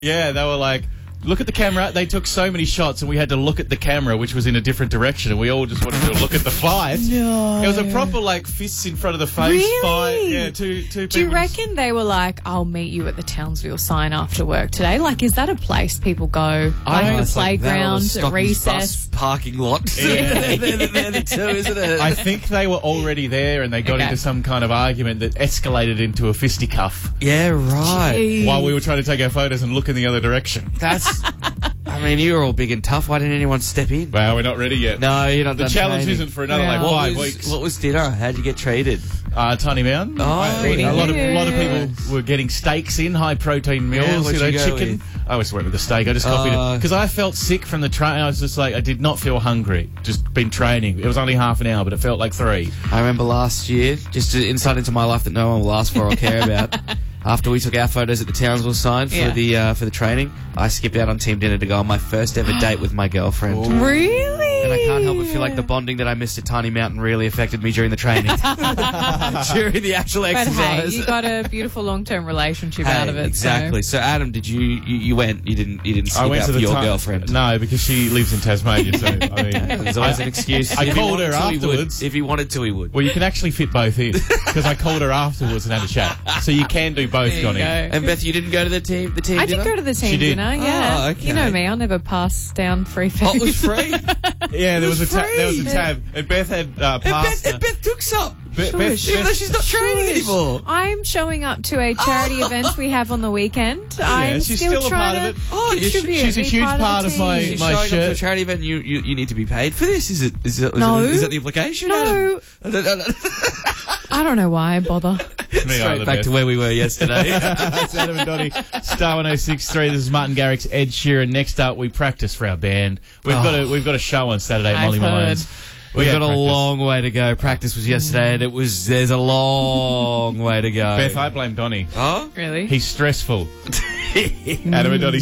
Yeah, they were like, look at the camera. They took so many shots, and we had to look at the camera, which was in a different direction, and we all just wanted to look at the fight. No. It was a proper, like, fists in front of the face Really? fight. Yeah, two people. Do you reckon they were like, I'll meet you at the Townsville sign after work today? Like, is that a place people go? Like the playground, at recess? Parking lot. Yeah. They're the two, isn't it? I think they were already there, and they got into some kind of argument that escalated into a fisticuff Yeah, right. Jeez. while we were trying to take our photos and look in the other direction. That's... I mean, you were all big and tough. Why didn't anyone step in? Well, we're not ready yet. No, you're not The done challenge training. isn't for another, Yeah. like, What 5 was, weeks. what was dinner? How'd you get treated? Tiny Mountain. Oh, A lot of yes. people were getting steaks in, high protein meals, Yeah, what'd you go chicken. with? I always went with the steak. I just copied it because I felt sick from the train. I was just like, I did not feel hungry. Just been training. It was only half an hour, but it felt like 3. I remember last year, just an insight into my life that no one will ask for or care about. After we took our photos at the Townsville sign for the training, I skipped out on team dinner to go on my first ever date with my girlfriend. Really? And I can't help but feel like the bonding that I missed at Tiny Mountain really affected me during the training. During the actual But hey, exercise. you got a beautiful long-term relationship out of it. Exactly. So Adam, did you went? You didn't skip I went out to for the your ti- girlfriend. No, because she lives in Tasmania. So I mean, There's always an excuse. I If he called wanted her to, he would. afterwards. If he wanted to, he would. well, you can actually fit both in because I called her afterwards and had a chat. So you can do both, There you Johnny. go. And Beth, you didn't go to the team I dinner? did go to the She team did. dinner, yeah. Oh, okay. You know me, I'll never pass down free food. Oh, it was free. Yeah, there was a free. there was a tab, and Beth had pasta. Beth took some. Beth, Even though she's not training anymore. I'm showing up to a charity event we have on the weekend. I'm she's still still a trying part of to it. Oh, contribute, she's a be huge part the of my- team. She's my showing up to a shirt. charity event. You need to be paid for this. Is that the implication? No. Adam? I don't know why I bother. Straight back to where we were yesterday. It's Adam and Donny, Star 106.3. This is Martin Garrix, Ed Sheeran. Next up, we practice for our band. We've got a show on Saturday at Molly I've heard. Malone's. We've had got a practice. long way to go. Practice was yesterday, and there's a long way to go. Beth, I blame Donny. Oh? Really? He's stressful. Adam and Donny.